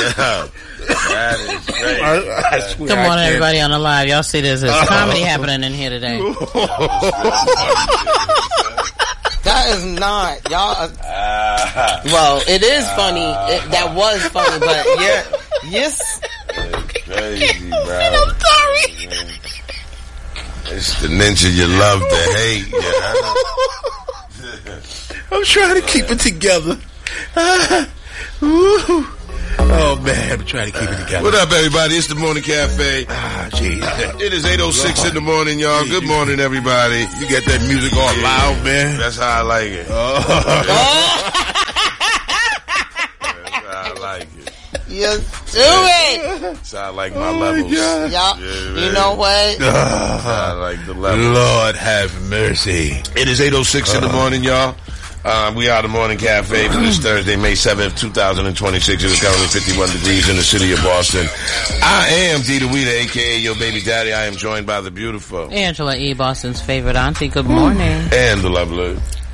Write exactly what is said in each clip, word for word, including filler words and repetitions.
That is crazy. I, I swear Good I morning, can't. everybody on the live. Y'all see there's a Oh. comedy happening in here today. That is not y'all. Uh, Ah, well, it is funny. It, that was funny, but yeah, yes. it's crazy, bro. I'm sorry. It's the ninja you love to hate. Yeah. I'm trying to keep it together. Woo. Oh man, I'm trying to keep it together. What up, everybody? It's the Morning Cafe. Ah, jeez. It is eight oh six in the morning, y'all. Good morning, everybody. You got that music all loud, man. That's how I like it. Oh. That's how I like it. Yes, do it. That's how I like my Oh, levels. Y'all, Yeah, you man. know what? That's how I like the levels. Lord have mercy. It is eight oh six in the morning, y'all. Um, we are the Morning Cafe for this Thursday, May seventh, twenty twenty-six. It is currently fifty-one degrees in the city of Boston. I am Dita Weeda, a k a your baby daddy. I am joined by the beautiful Angela E., Boston's favorite auntie. Good morning. and the lovely.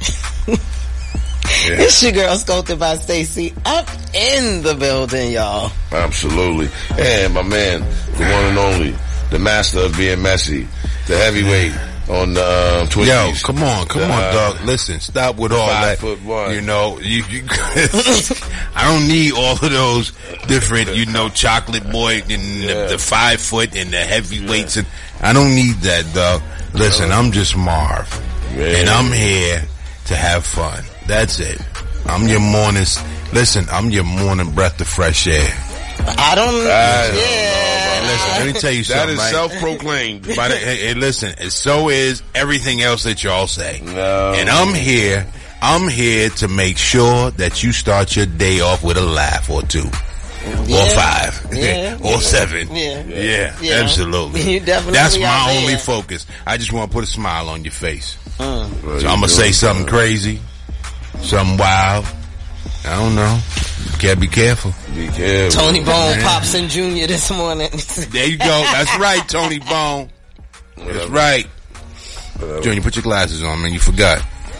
Yeah, It's your girl sculpted by Stacy up in the building, y'all. absolutely. And my man, the one and only, the master of being messy, the heavyweight on uh, Twitch. Yo, come on, come Uh, on, dog. Listen, stop with all five that. foot one. You know, you, you I don't need all of those different, you know, chocolate boy and Yeah. the, the five foot and the heavyweights. And I don't need that, dog. Listen, I'm just Marv, Man. and I'm here to have fun. That's it. I'm your morning. Listen, I'm your morning breath of fresh air. I don't. I don't yeah. And listen, let me tell you That something. is right? self-proclaimed. But hey, hey, listen, so is everything else that y'all say. No. And I'm here, I'm here to make sure that you start your day off with a laugh or two. Or Yeah. five. Yeah. Or seven. Yeah. Yeah, Yeah. absolutely. You definitely That's out my there. only focus. I just want to put a smile on your face. Mm. Well, So you I'm going to doing say something good. crazy, something wild. I don't know. Gotta be careful. Be careful. Tony Bone Man. Popson Junior this morning. There you go. That's right, Tony Bone. That's right. Junior, put your glasses on, man. You forgot.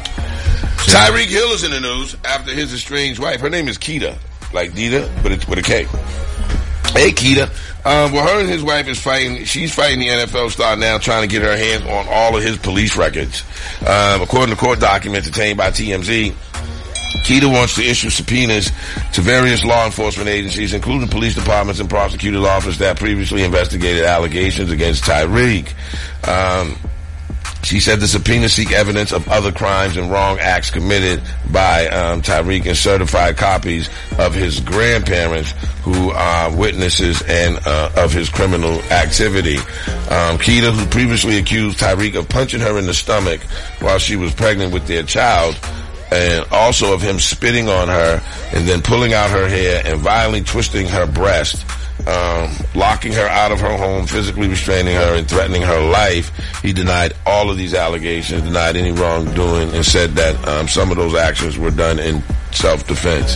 Tyreek Hill is in the news after his estranged wife. Her name is Keita, like Dita, but it's with a K. Hey, Keita. Um, well, her and his wife is fighting. She's fighting the N F L star now, trying to get her hands on all of his police records. Um, according to court documents obtained by T M Z, Keita wants to issue subpoenas to various law enforcement agencies, including police departments and prosecutor's office that previously investigated allegations against Tyreek. Um, She said the subpoenas seek evidence of other crimes and wrong acts committed by um, Tyreek and certified copies of his grandparents who are witnesses and uh, of his criminal activity. Um, Keita, who previously accused Tyreek of punching her in the stomach while she was pregnant with their child, and also of him spitting on her and then pulling out her hair and violently twisting her breast, um, locking her out of her home, physically restraining her, and threatening her life. He denied all of these allegations, denied any wrongdoing, and said that um, some of those actions were done in self-defense.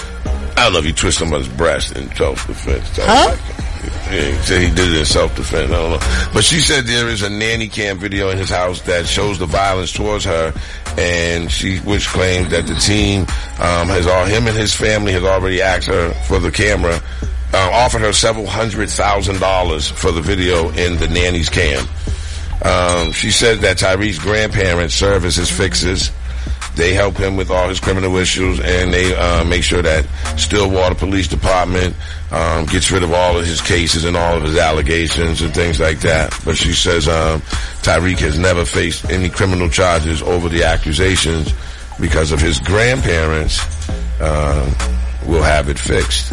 I don't know if he twisted somebody's breast in self-defense. Huh? Yeah, he said he did it in self-defense. I don't know. But she said there is a nanny cam video in his house that shows the violence towards her, and she, which claims that the team, um, has all, him and his family has already asked her for the camera, uh, offered her several hundred thousand dollars for the video in the nanny's cam. Um, she said that Tyreek's grandparents serve as his fixers. They help him with all his criminal issues, and they uh, make sure that Stillwater Police Department um, gets rid of all of his cases and all of his allegations and things like that. But she says um, Tyreek has never faced any criminal charges over the accusations because of his grandparents uh, will have it fixed.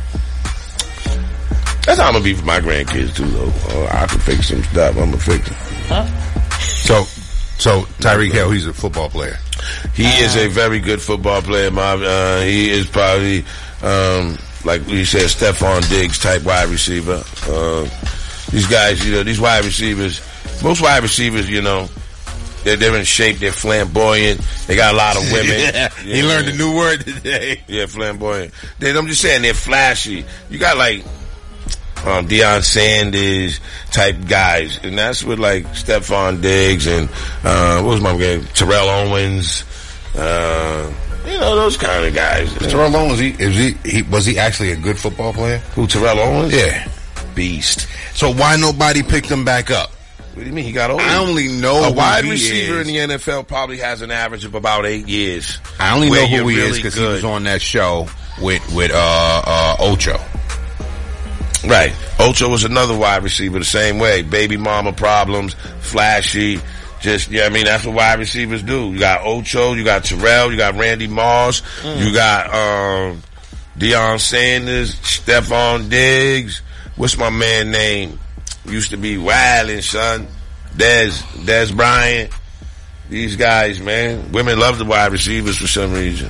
That's how I'm going to be for my grandkids, too, though. Uh, I can fix some stuff. I'm going to fix it. So, so Tyreek Hill, he's a football player. He is a very good football player. My, uh, he is probably, um, like we said, Stephon Diggs type wide receiver. Uh, these guys, you know, these wide receivers, most wide receivers, you know, they're, they're in shape. They're flamboyant. They got a lot of women. Yeah, he Yeah. learned a new word today. Yeah, flamboyant. They, I'm just saying, they're flashy. You got like um, Deion Sanders type guys, and that's with like Stephon Diggs and uh, what was my name? Terrell Owens. Uh, You know, those kind of guys. Terrell Owens, he, is he, he, was he actually a good football player? Who, Terrell Owens? Yeah. Beast. So why nobody picked him back up? What do you mean he got old? I only know a who wide he receiver is. in the N F L probably has an average of about eight years. I only where know who you're he is really because he good. was on that show with with uh, uh, Ocho. Right. Ocho was another wide receiver the same way. Baby mama problems, flashy. Just, yeah, I mean, that's what wide receivers do. You got Ocho, you got Terrell, you got Randy Moss, mm. you got um, Deion Sanders, Stephon Diggs. What's my man name? Used to be wildin', son. Des, Des Bryant. These guys, man. Women love the wide receivers for some reason.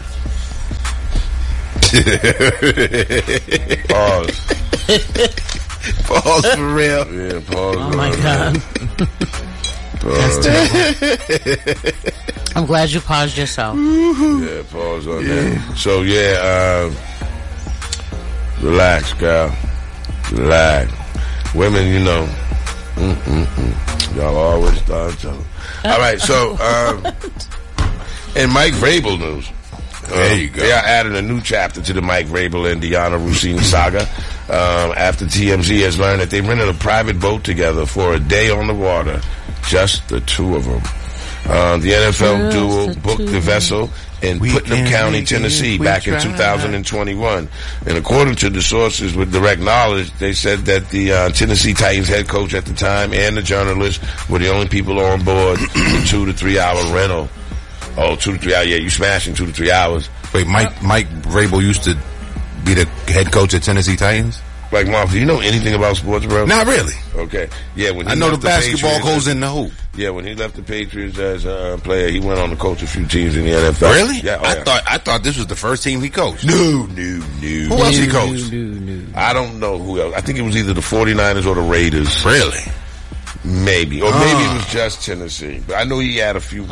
Pause. Pause for real. Yeah, pause. Oh my God. That's terrible. I'm glad you paused yourself. Yeah, pause on yeah. that. So yeah, uh, relax, girl. Relax. Women, you know, mm, mm, mm. y'all always start telling. All right, so um, in Mike Vrabel news, um, there you go. They are adding a new chapter to the Mike Vrabel and Diana Russini saga um, after T M Z has learned that they rented a private boat together for a day on the water. Just the two of them. Uh, the N F L Just duo the booked two. the vessel in We Putnam can County, make it Tennessee, if we back in try. two thousand twenty-one. And according to the sources with direct knowledge, they said that the uh, Tennessee Titans head coach at the time and the journalist were the only people on board the two to three hour rental. Oh, two to three hours. Yeah, you smashing two to three hours. Wait, Mike Mike Vrabel used to be the head coach at Tennessee Titans? Like, Mom, do you know anything about sports, bro? Not really. Okay. Yeah, when he I know the left basketball Patriots- goes in the hoop. Yeah, when he left the Patriots as a player, he went on to coach a few teams in the N F L. Really? Yeah. Oh, I yeah. thought I thought this was the first team he coached. No, no, no. Who else he coached? No, no, no. I don't know who else. I think it was either the 49ers or the Raiders. Really? Maybe. Or Ah. maybe it was just Tennessee. But I know he had a few.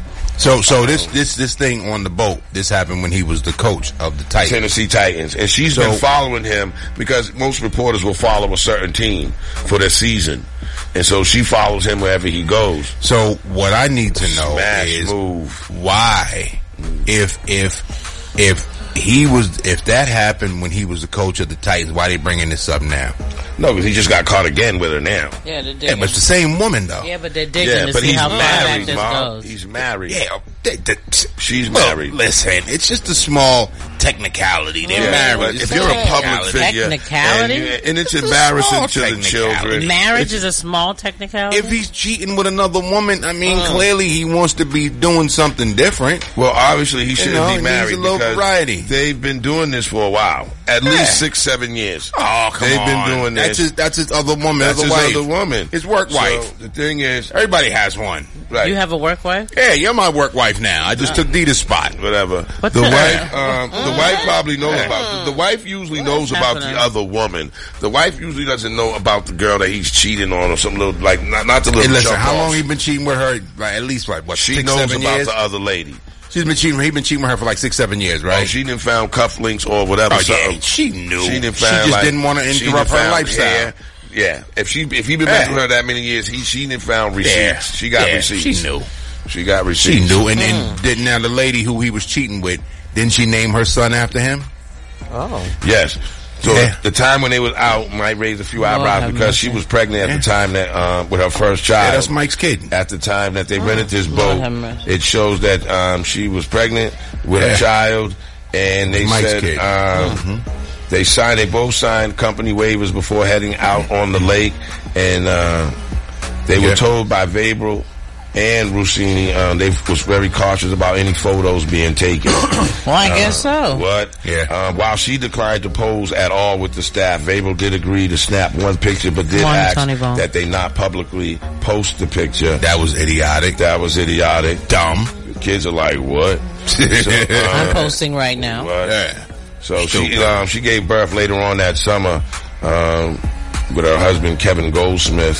So so this this this thing on the boat, this happened when he was the coach of the Titans. Tennessee Titans. And she's So- been following him because most reporters will follow a certain team for their season. And so she follows him wherever he goes. So what I need to know Smash is move. why, if if if he was if that happened when he was the coach of the Titans, why they bringing this up now? No, because he just got caught again with her now. Yeah, they're Yeah, digging. but it's the same woman though. Yeah, but they're digging Yeah, to but see he's how far back married, this Mom. goes. He's married. Yeah, they, they, She's look, married. Listen, it's just a small technicality. They're Yeah, married. but It's if a you're a public technicality. figure, and, Technicality? you- and it's It's a embarrassing small to the technicality. children. Marriage is a small technicality. If he's cheating with another woman, I mean, clearly he wants to be doing something different. Well, obviously he shouldn't know, be he needs married a little because variety. they've been doing this for a while, at Yeah. least six, seven years. Oh, come They've on. been doing That's this. his, that's his other woman. That's other his wife. other woman, His work So, wife. the thing is, Everybody has one. right? you have a work wife? Yeah, you're my work wife now. I just took Dita's spot. Whatever. What's the that? wife, um, the wife probably knows about. The, the wife usually knows about happening? the other woman. The wife usually doesn't know about the girl that he's cheating on or some little like not, not the little. Hey, listen, jump how offs. long he been cheating with her? Like, at least what? What? She six, knows seven about years? the other lady. She's been cheating. He been cheating with her for like six, seven years, right? Right? Oh, she didn't found cufflinks or whatever. Oh, yeah, something. she knew. She didn't She find. just like, didn't want to she interrupt didn't her found lifestyle. hair. Yeah, if she if he been Yeah. messing with her that many years, he she didn't found receipts. Yeah. She got Yeah, receipts. she knew. She got She receipts. knew, and then didn't now the lady who he was cheating with, didn't she name her son after him? Oh. Yes. So Yeah. the time when they was out might raise a few Lord eyebrows have because mercy. she was pregnant at Yeah. the time that um, with her first Yeah, child. that's Mike's kid. At the time that they rented this Lord boat, have mercy. it shows that um, she was pregnant with Yeah. a child, and they Mike's said kid. um, they signed. They both signed company waivers before heading out on the lake, and uh, they Yeah. were told by Vrabel and Russini um, they was very cautious about any photos being taken. Well, I guess so. What? Yeah. Um, while she declined to pose at all with the staff, Vrabel did agree to snap one picture, but did One ask Tony Bone. that they not publicly post the picture. That was idiotic. That was idiotic. Dumb. The kids are like, what? So, uh, I'm posting right now. what? Yeah. So she Stupid. um, she gave birth later on that summer um, with her husband Kevin Goldsmith.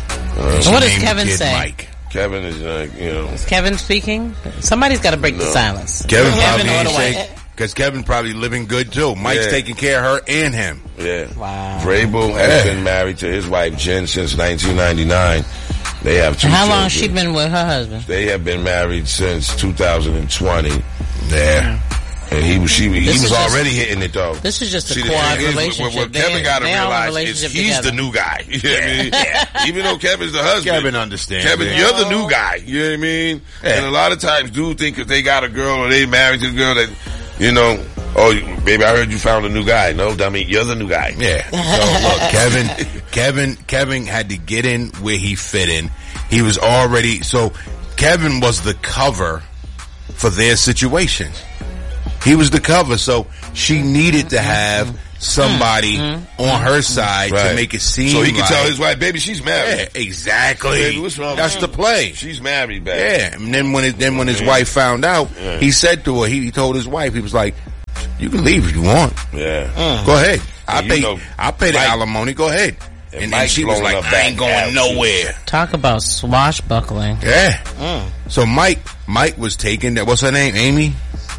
Uh, What does Named the Kevin kid say? Mike. Kevin is like, you know, Is Kevin speaking? Somebody's got to break the silence. Kevin Kevin probably or ain't the shake wife. because Kevin probably living good too. Mike's Yeah. taking care of her and him. yeah. Wow. Vrabel has Yeah. been married to his wife Jen since nineteen ninety-nine. They have two And how long children. has she been with her husband? They have been married since two thousand twenty. Yeah. And he was, she, he This was is just- already hitting it though. This is just a See, the quad thing is, relationship. What, what They- Kevin got to they are in a realize is relationship he's together. the new guy. You know what I mean? Yeah. Even though Kevin's the husband. Kevin understands. Kevin, man. you're the new guy. You know what I mean? Yeah. And a lot of times dudes think if they got a girl or they married to a girl that, you know, oh, baby, I heard you found a new guy. No, dummy, you're the new guy. Yeah. So look, Kevin, Kevin, Kevin had to get in where he fit in. He was already, so Kevin was the cover for their situation. He was the cover, so she needed to have somebody Mm-hmm. on her side Right. to make it seem So he can like, tell his wife, baby, she's yeah, married. exactly. Baby, what's wrong That's with the you? play. She's married, baby. Yeah, and then when it, then when his wife found out, Yeah. he said to her, he, he told his wife, he was like, "You can leave if you want. Yeah. Go ahead. I you pay. know, I pay the Mike- alimony. Go ahead." And And, Mike and she was blowing like, up "I ain't back going out. nowhere." Talk about swashbuckling. Yeah. So Mike, Mike was taking that. What's her name? Amy,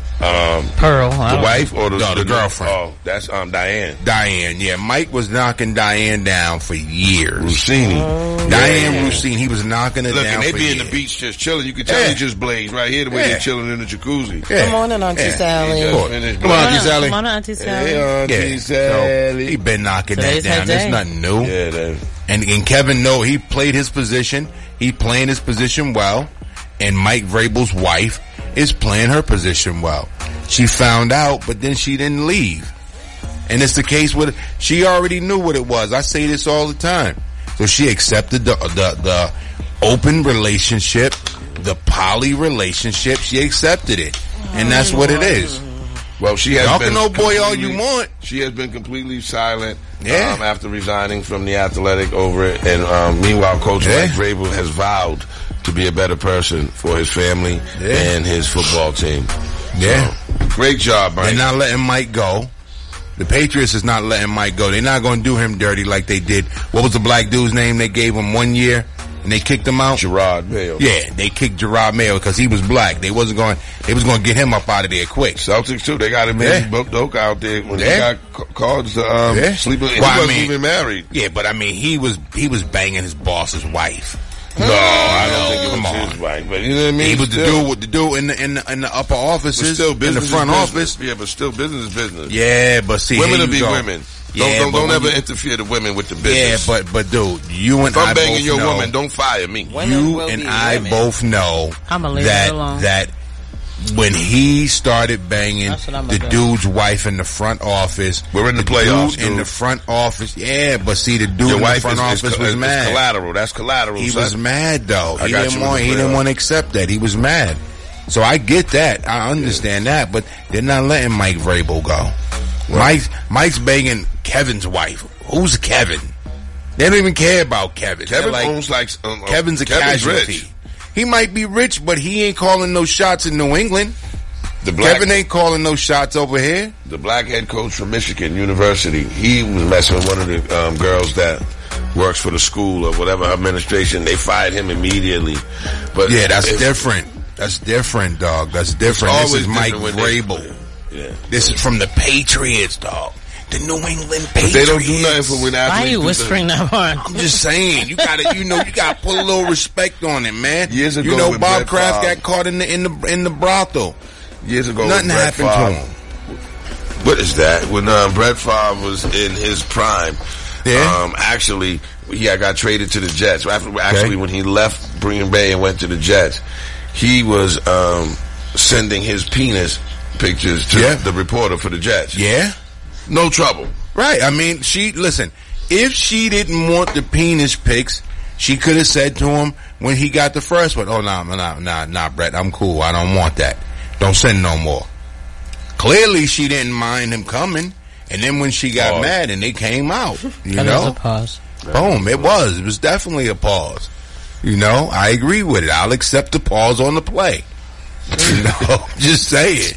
Um, Pearl. I the don't- wife or the, No, the girlfriend. Oh, that's um Diane. Diane. Yeah, Mike was knocking Diane down for years. Rossini. Diane Yeah. Rossini, he was knocking it Look, down and they for be years. in the beach just chilling. You can tell Yeah. they just blaze right here the way Yeah. they're chilling in the jacuzzi. Yeah. Good morning, Auntie Yeah. Sally. Just Good. finished Come on, blazing. Auntie Sally. Come on, Auntie Sally. Hey, Auntie Yeah. So Sally. he been knocking Today's that down. her There's day. nothing new. Yeah, that, And, and Kevin, no, he played his position. He playing his position well. And Mike Vrabel's wife is playing her position well. She found out, but then she didn't leave. And it's the case with, she already knew what it was. I say this all the time. So she accepted the, the, the open relationship, the poly relationship. She accepted it. And that's what it is. well, she has Y'all been can old boy all completely- you want. She has been completely silent. Yeah. Um, after resigning from the Athletic over it, and um, meanwhile, Coach Yeah. Mike Vrabel has vowed to be a better person for his family Yeah. and his football team. Yeah. So, great job, They're Mike. not letting Mike go. The Patriots is not letting Mike go. They're not going to do him dirty like they did. What was the black dude's name they gave him one year and they kicked him out? Gerard Mayo. Yeah, they kicked Gerard Mayo because he was black. They wasn't going. They was going to get him up out of there quick. Celtics too. They got him Yeah. in Doak out there when Yeah. he got ca- called to um, Yeah. sleep. He Well, I wasn't mean- even married. Yeah, but I mean, he was he was banging his boss's wife. No, I don't think it Come was on. his wife. But you know what I mean. He was the Still- dude with the dude in the in the, in the upper but offices, still in business the front is office. business. Yeah, but still business is business. Yeah, but see, Women here will you be go. women. Don't Yeah, don't, but don't when ever you- interfere the women with the Yeah, business. but but dude, you and if I I'm banging both your know, woman, don't fire me. Women you will and be I women. both know I'ma leave that it alone. that when he started banging That's what I'ma the do. dude's wife in the front office, We're in the the playoffs, dude in dude. the front office. Yeah, but see, the dude Your in the wife front is, office is, was is mad. collateral. That's collateral. He son. was mad though. I He got didn't you in want. the He didn't playoffs. want to accept that. He was mad. So I get that. I understand that, but they're not letting Mike Vrabel go. Mike's Mike's banging Kevin's wife. Who's Kevin? They don't even care about Kevin. They're Kevin like, owns like um, Kevin's a Kevin's casualty. rich. He might be rich, but he ain't calling no shots in New England. The black, Kevin ain't calling no shots over here. the black head coach from Michigan University. He was messing with one of the um, girls that works for the school or whatever administration. They fired him immediately. But Yeah, that's if- different. That's different, dog. That's different. It's This is always Mike different when they- Vrabel. Yeah. This is from the Patriots, dog. The New England Patriots. But they don't do nothing for when Why athletes are you do whispering that one? I'm just saying, you gotta, you know, you gotta put a little respect on it, man. Years ago you know, with Bob Brett Kraft Favre- got caught in the in the in the brothel. Years ago, Nothing with Brett happened to Favre- him. What is that? When uh, Brett Favre was in his prime, Yeah. um, actually, he had got traded to the Jets. After, actually, when he left Green Bay and went to the Jets, he was um, sending his penis pictures to Yeah. the reporter for the Jets. Yeah, No trouble. right. I mean, she listen. If she didn't want the penis pics, she could have said to him when he got the first one, "Oh no, no, no, no, nah, Brett, I'm cool. I don't want that. Don't send no more." Clearly, she didn't mind him coming, and then when she got Pause. mad and they came out, you That is know, a pause. boom, it was. It was definitely a pause. You know, I agree with it. I'll accept the pause on the play. You know, just say it.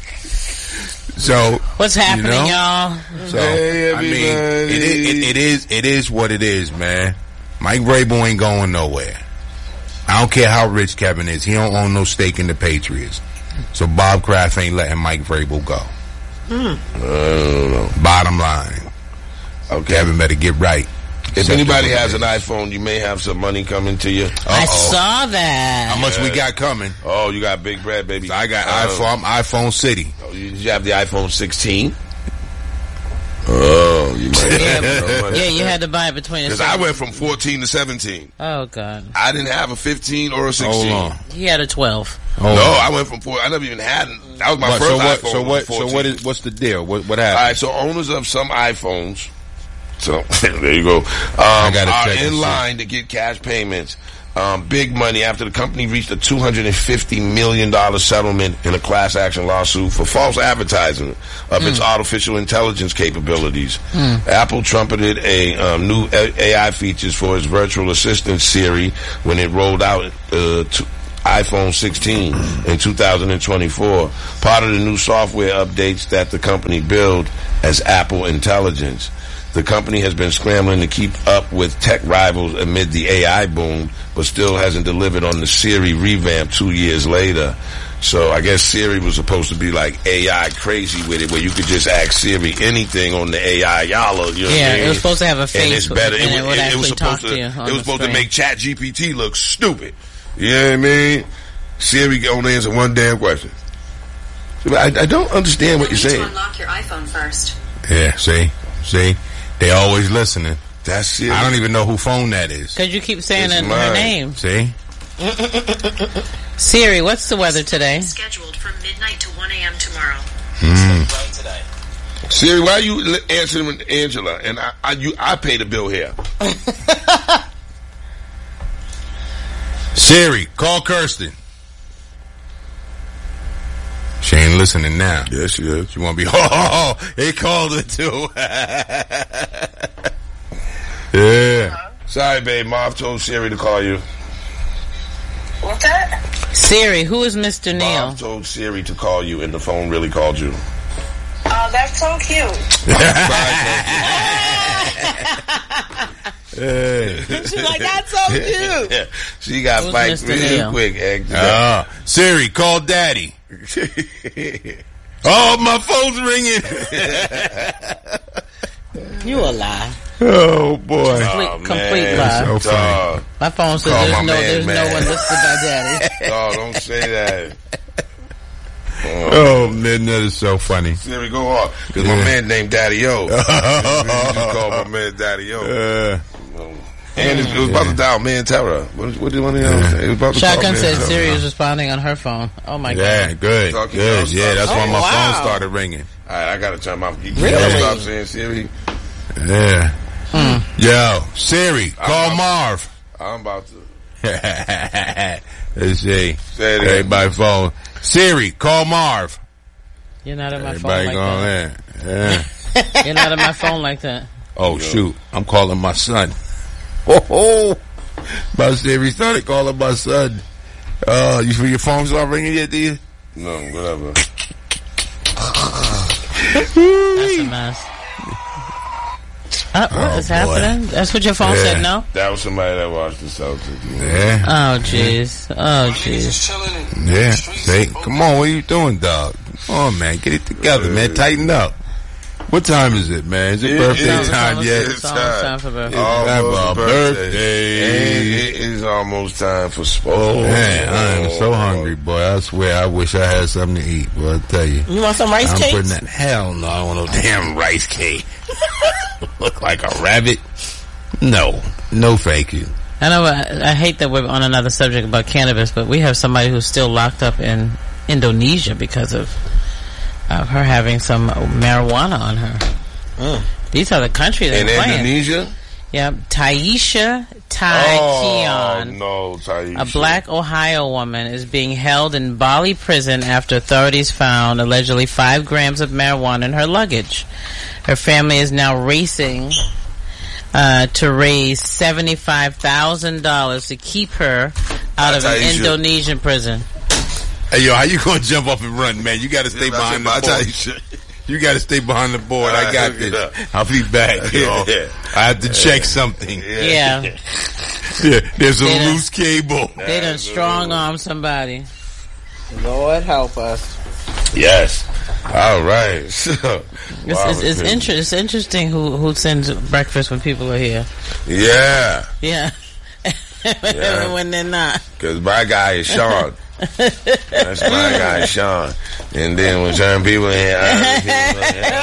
So What's happening, know? y'all? So Hey, I mean, it everybody. is, it, it is it is what it is, man. Mike Vrabel ain't going nowhere. I don't care how rich Kevin is. He don't own no stake in the Patriots. So Bob Kraft ain't letting Mike Vrabel go. I don't know. Bottom line, Okay. Kevin better get right. If anybody has an iPhone, you may have some money coming to you. Uh-oh. I saw that. How much Yeah. we got coming? Oh, you got big bread, baby. I got uh, iPhone. I'm iPhone City. Oh, you, you have the iPhone sixteen? Oh, you might Yeah, have no money. yeah, you had to buy it between. Because I went from fourteen to seventeen. Oh God. I didn't have a fifteen or a sixteen. Hold on. He had a twelve. Hold No, on. I went from four. I never even had. That was my What, first so what? iPhone. So was what? fourteen. So what is? What's the deal? What? What All happened? right, so owners of some iPhones, so there you go, um, gotta are check and in see. line to get cash payments. Um, big money after the company reached a two hundred fifty million dollars settlement in a class action lawsuit for false advertising of its artificial intelligence capabilities. Apple trumpeted a um, new A I features for its virtual assistant Siri when it rolled out uh, to iPhone sixteen in two thousand twenty-four. Part of the new software updates that the company built as Apple Intelligence. The company has been scrambling to keep up with tech rivals amid the A I boom, but still hasn't delivered on the Siri revamp two years later. So I guess Siri was supposed to be like A I crazy with it, where you could just ask Siri anything on the A I. Y'all, are, you know Yeah, what I mean? it was supposed to have a And face, it's better. and it would actually supposed talk to, to you on It was the supposed to screen. make Chat G P T look stupid. You know what I mean? Siri can only answer one damn question. I, I don't understand what you're You'll need saying. to unlock your iPhone first. Yeah. See. See. They always listening. That's Siri. I don't even know who phone that is. Because you keep saying It's it, her mine. name. See. Siri, what's the weather today? Scheduled from midnight to one a.m. tomorrow. Siri, why you li- answering Angela? And I, I, you, I pay the bill here. Siri, call Kirsten. She ain't listening now. Yes, she is. She want to be. Oh, they called her too. Yeah. Sorry, babe. Marv told Siri to call you. What's that? Siri, who is Mister Neal? Marv told Siri to call you, and the phone really called you. Oh, that's so cute. She's like, that's so cute. Yeah. She got Who's fight Mister real Neal? quick. Egg. Ah, Siri, call Daddy. Oh, my phone's ringing. You a lie. Oh boy. Complete, Oh, complete man. lie. So funny. Dog, My phone says Call there's my no, man, there's man. no one listed by Daddy. dog, don't say that. Oh man, that is so funny. Siri, go on. Because my Yeah. man named Daddy O. You just call my man Daddy O. Uh, And it, it was about to dial Man Terror. What, what did one of y'all say? It was about to call Shotgun Man said Terror. Siri is responding on her phone. Oh my yeah, God. good, Talking good. about Yeah, that's stuff. why my Oh, wow. phone started ringing. All right, I got to turn my... You Really? gotta stop saying Siri. Yeah. Yo, Siri, call I'm- Marv. I'm about to... Let's see. Say it again. Everybody phone. Siri, call Marv. You're not on my phone Everybody like going that. there. Yeah. You're not on my phone like that. Oh shoot, I'm calling my son. Oh, oh. My Siri started calling my son. Uh, you feel your phone start ringing yet, do you? No, whatever. That's a mess. Uh, what is boy. happening? That's what your phone Yeah. said, no? That was somebody that watched the Celtics. Yeah, Oh, jeez. Oh, jeez. yeah. See, come on, what are you doing, dog? Come on, man, get it together, man. Tighten up. What time is it, man? Is it It- birthday it's time almost- yet? It's almost time for birthday. Have a Almost birthday. And it is almost time for sports. Oh, man, I am so hungry, boy. I swear, I wish I had something to eat, boy. I tell you. You want some rice I'm cakes? putting that. Hell no, I don't want no damn rice cake. Look like a rabbit? No, no, thank you. I know. I, I hate that we're on another subject about cannabis, but we have somebody who's still locked up in Indonesia because of uh, her having some marijuana on her. These are the countries In they're playing. Indonesia? Yeah, Taisha Tai Oh, Keon, no, Taisha. a black Ohio woman, is being held in Bali prison after authorities found allegedly five grams of marijuana in her luggage. Her family is now racing uh, to raise seventy-five thousand dollars to keep her out of an Taisha. Indonesian prison. Hey, yo, how you gonna jump up and run, man? You gotta stay Yeah, behind the I board. tell you. You gotta stay behind the board. I got Alright, this. yeah. I'll be back, yo. Yeah. I have to check something. Yeah, Yeah, there's a They done- loose cable. they done strong arm somebody. Lord help us. Yes. All right. It's, it's, it's, inter- it's interesting who, who sends breakfast when people are here. Yeah. Yeah. Yeah. When they're not. Because my guy is Sean. That's my guy, Sean. And then when certain people in here, other people in here,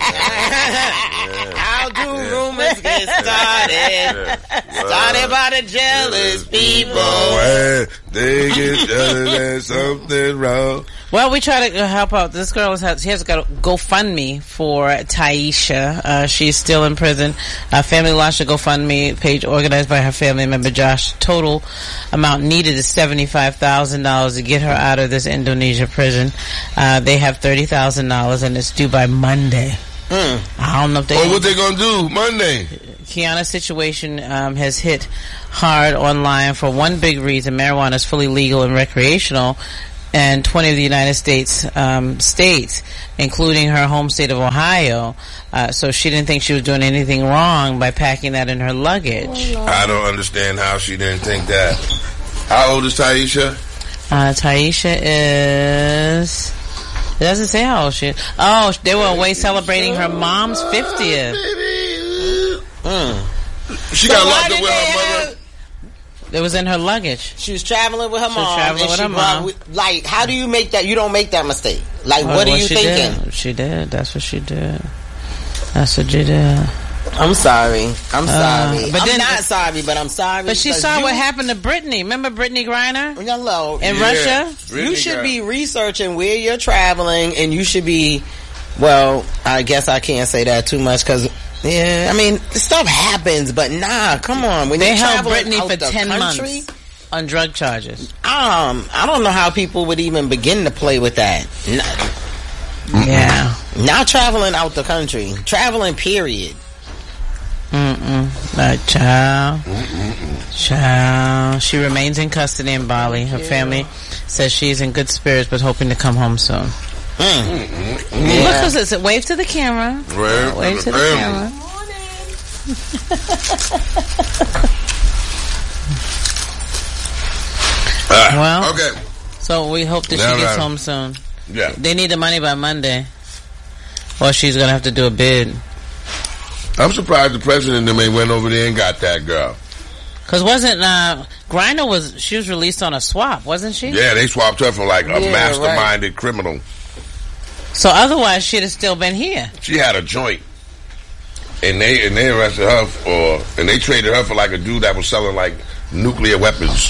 yeah. How do yeah. rumors get started? Yeah. Yeah. Started by the jealous people. Well, they get jealous and something wrong. Well, we try to help out. This girl has, she has got a GoFundMe for Taisha. Uh, she's still in prison. Uh, family launched a GoFundMe page organized by her family member Josh. Total amount needed is seventy-five thousand dollars to get her out of this Indonesia prison. Uh, they have thirty thousand dollars and it's due by Monday. Mm. I don't know if they... Well, what they gonna do Monday? Kiana's situation um, has hit hard online for one big reason. Marijuana is fully legal and recreational in twenty of the United States um, states, including her home state of Ohio. Uh, so she didn't think she was doing anything wrong by packing that in her luggage. Oh, I don't understand how she didn't think that. How old is Taisha? Uh, Taisha is... It doesn't say how old she is. Oh, they were away celebrating her mom's fiftieth. Mm. She got locked up with her mother. It was in her luggage. She was traveling with her she mom. Was traveling and with she her mom. With, like, how do you make that? You don't make that mistake. Like, well, what are what you she thinking? Did. She did. That's what she did. That's what she did. I'm sorry. I'm sorry. Uh, but I'm then, not sorry, but I'm sorry. But she saw you, what happened to Brittany. Remember Brittany Griner? Hello. In yeah. Russia? Brittany you should Griner. be researching where you're traveling, and you should be, well, I guess I can't say that too much because, yeah, I mean, stuff happens, but nah, come on. When they you're held traveling Brittany out for the ten country, months on drug charges. Um, I don't know how people would even begin to play with that. Not, yeah. Not traveling out the country. Traveling, period. Mm-mm. Uh, child. Mm-mm. Child. She remains in custody in Bali. Her yeah. family says she's in good spirits but hoping to come home soon. Mm. Yeah. Look, cause it's a wave to the camera. Wave, wave to the camera. uh, well, okay. So we hope that now she gets right. home soon. Yeah. They need the money by Monday, or she's gonna have to do a bid. I'm surprised the president them ain't went over there and got that girl. Cause wasn't uh, Griner was she was released on a swap, wasn't she? Yeah, they swapped her for like a yeah, masterminded right. criminal. So otherwise, she'd have still been here. She had a joint, and they and they arrested her for, and they traded her for like a dude that was selling like nuclear weapons.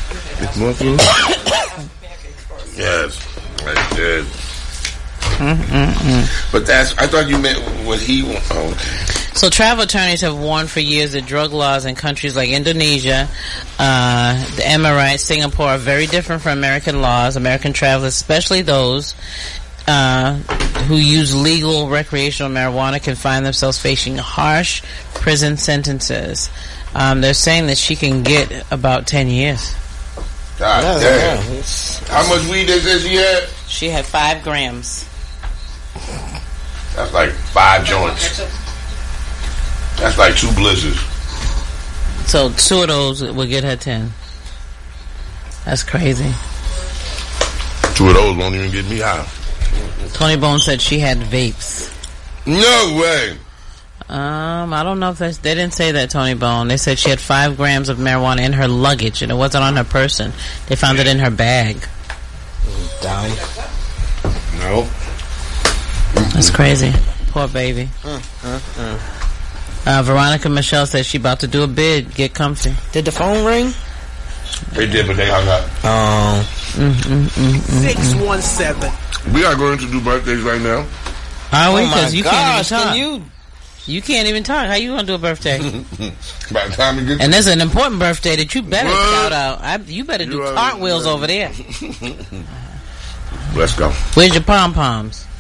Yes, I did. Mm-mm-mm. But that's, I thought you meant what he wanted. Oh. So travel attorneys have warned for years that drug laws in countries like Indonesia, uh, the Emirates, Singapore are very different from American laws. American travelers, especially those uh, who use legal recreational marijuana, can find themselves facing harsh prison sentences. Um, they're saying that she can get about ten years. God yeah, damn. Yeah. How much weed they said she had? She had five grams. That's like five joints. That's like two blizzards. So two of those will get her ten. That's crazy. Two of those won't even get me high. Tony Bone said she had vapes. No way. Um, I don't know if that's, they didn't say that, Tony Bone. They said she had five grams of marijuana in her luggage, and it wasn't on her person. They found it in her bag. Dumb. No. That's crazy. Poor baby. Mm, mm, mm. Uh, Veronica Michelle says she about to do a bid. Get comfy. Did the phone ring? They did, but they hung up. Oh. Mm, mm, mm, mm, six one seven. We are going to do birthdays right now. Are we? Oh my Because you gosh, can't even talk. can you? You can't even talk. How you gonna do a birthday? By the time we get And there's an important birthday that you better What? shout out. I, you better do You are- cartwheels over there. Let's go. Where's your pom poms?